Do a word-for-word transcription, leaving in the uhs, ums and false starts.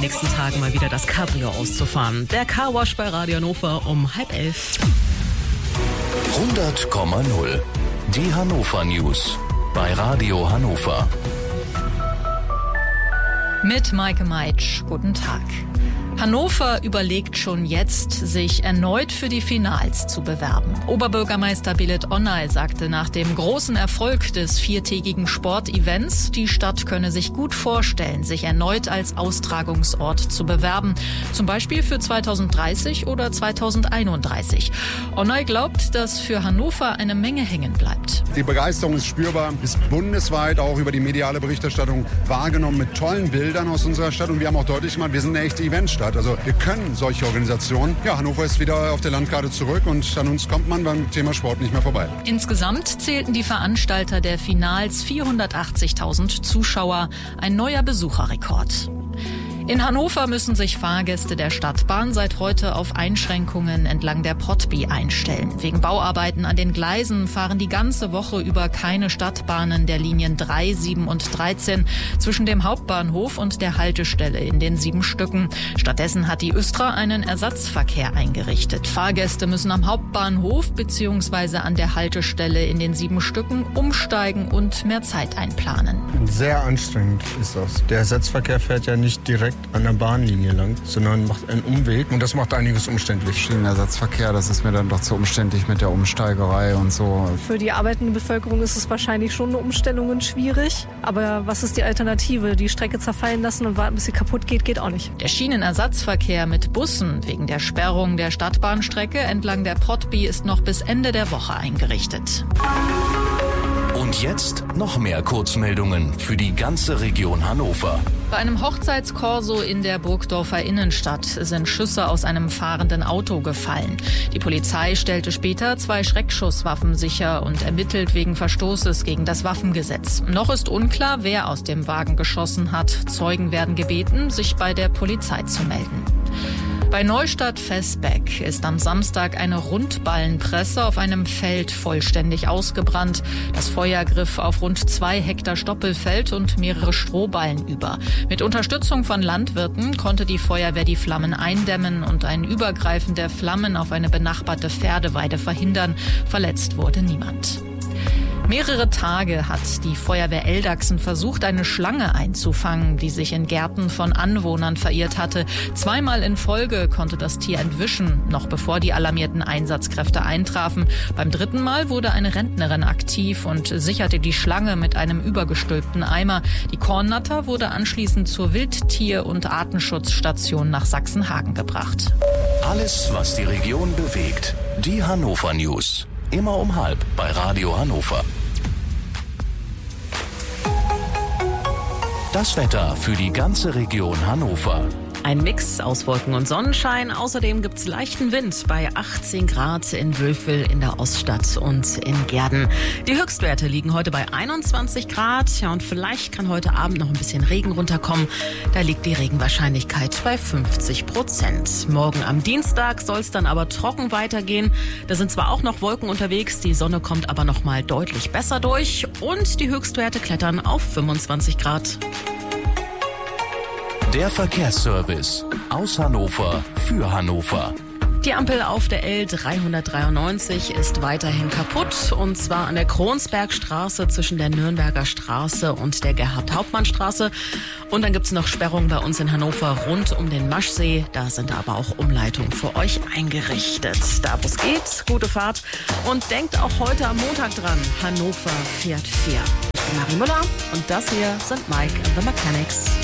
nächsten Tagen mal wieder das Cabrio auszufahren. Der Carwash bei Radio Hannover um halb elf. hundert Komma null. Die Hannover News bei Radio Hannover. Mit Maike Meitsch. Guten Tag. Hannover überlegt schon jetzt, sich erneut für die Finals zu bewerben. Oberbürgermeister Belit Onay sagte nach dem großen Erfolg des viertägigen Sportevents, die Stadt könne sich gut vorstellen, sich erneut als Austragungsort zu bewerben. Zum Beispiel für zweitausenddreißig oder zweitausendeinunddreißig. Onay glaubt, dass für Hannover eine Menge hängen bleibt. Die Begeisterung ist spürbar, ist bundesweit auch über die mediale Berichterstattung wahrgenommen mit tollen Bildern aus unserer Stadt. Und wir haben auch deutlich gemacht, wir sind eine echte Eventstadt. Also wir können solche Organisationen. Ja, Hannover ist wieder auf der Landkarte zurück und an uns kommt man beim Thema Sport nicht mehr vorbei. Insgesamt zählten die Veranstalter der Finals vierhundertachtzigtausend Zuschauer, ein neuer Besucherrekord. In Hannover müssen sich Fahrgäste der Stadtbahn seit heute auf Einschränkungen entlang der Potby einstellen. Wegen Bauarbeiten an den Gleisen fahren die ganze Woche über keine Stadtbahnen der Linien drei, sieben und dreizehn zwischen dem Hauptbahnhof und der Haltestelle in den sieben Stücken. Stattdessen hat die Östra einen Ersatzverkehr eingerichtet. Fahrgäste müssen am Hauptbahnhof bzw. an der Haltestelle in den sieben Stücken umsteigen und mehr Zeit einplanen. Sehr anstrengend ist das. Der Ersatzverkehr fährt ja nicht direkt an der Bahnlinie lang, sondern macht einen Umweg und das macht einiges umständlich. Schienenersatzverkehr, das ist mir dann doch zu umständlich mit der Umsteigerei und so. Für die arbeitende Bevölkerung ist es wahrscheinlich schon eine Umstellung schwierig, aber was ist die Alternative? Die Strecke zerfallen lassen und warten, bis sie kaputt geht, geht auch nicht. Der Schienenersatzverkehr mit Bussen wegen der Sperrung der Stadtbahnstrecke entlang der Potby ist noch bis Ende der Woche eingerichtet. Und jetzt noch mehr Kurzmeldungen für die ganze Region Hannover. Bei einem Hochzeitskorso in der Burgdorfer Innenstadt sind Schüsse aus einem fahrenden Auto gefallen. Die Polizei stellte später zwei Schreckschusswaffen sicher und ermittelt wegen Verstoßes gegen das Waffengesetz. Noch ist unklar, wer aus dem Wagen geschossen hat. Zeugen werden gebeten, sich bei der Polizei zu melden. Bei Neustadt-Vesbeck ist am Samstag eine Rundballenpresse auf einem Feld vollständig ausgebrannt. Das Feuer griff auf rund zwei Hektar Stoppelfeld und mehrere Strohballen über. Mit Unterstützung von Landwirten konnte die Feuerwehr die Flammen eindämmen und ein Übergreifen der Flammen auf eine benachbarte Pferdeweide verhindern. Verletzt wurde niemand. Mehrere Tage hat die Feuerwehr Eldachsen versucht, eine Schlange einzufangen, die sich in Gärten von Anwohnern verirrt hatte. Zweimal in Folge konnte das Tier entwischen, noch bevor die alarmierten Einsatzkräfte eintrafen. Beim dritten Mal wurde eine Rentnerin aktiv und sicherte die Schlange mit einem übergestülpten Eimer. Die Kornnatter wurde anschließend zur Wildtier- und Artenschutzstation nach Sachsenhagen gebracht. Alles, was die Region bewegt. Die Hannover News. Immer um halb bei Radio Hannover. Das Wetter für die ganze Region Hannover. Ein Mix aus Wolken und Sonnenschein. Außerdem gibt's leichten Wind bei achtzehn Grad in Wülfel in der Oststadt und in Gehrden. Die Höchstwerte liegen heute bei einundzwanzig Grad. Ja, und vielleicht kann heute Abend noch ein bisschen Regen runterkommen. Da liegt die Regenwahrscheinlichkeit bei fünfzig Prozent. Morgen am Dienstag soll es dann aber trocken weitergehen. Da sind zwar auch noch Wolken unterwegs, die Sonne kommt aber noch mal deutlich besser durch. Und die Höchstwerte klettern auf fünfundzwanzig Grad. Der Verkehrsservice aus Hannover für Hannover. Die Ampel auf der L dreihundertdreiundneunzig ist weiterhin kaputt, und zwar an der Kronsbergstraße zwischen der Nürnberger Straße und der Gerhard-Hauptmann-Straße. Und dann gibt's noch Sperrungen bei uns in Hannover rund um den Maschsee. Da sind aber auch Umleitungen für euch eingerichtet. Da wo es geht, gute Fahrt. Und denkt auch heute am Montag dran, Hannover fährt fair. Ich bin Marie Müller und das hier sind Mike and the Mechanics.